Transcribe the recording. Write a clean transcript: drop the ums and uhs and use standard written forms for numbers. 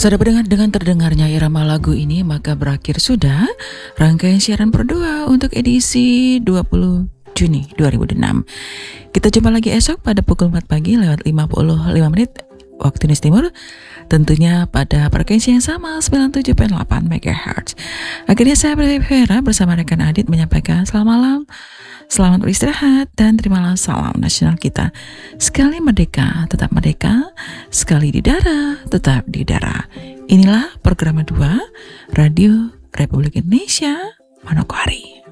Saudara pendengar, dengan terdengarnya irama lagu ini maka berakhir sudah rangkaian siaran Pro2 untuk edisi 20 Juni 2006. Kita jumpa lagi esok pada pukul 4 pagi lewat 55 menit waktu Indonesia Timur, tentunya pada frekuensi yang sama 97.8 MHz. Akhirnya saya Vera bersama rekan Adit menyampaikan selamat malam, selamat beristirahat, dan terimalah salam nasional kita. Sekali merdeka, tetap merdeka. Sekali di darah, tetap di darah. Inilah program 2 Radio Republik Indonesia, Manokwari.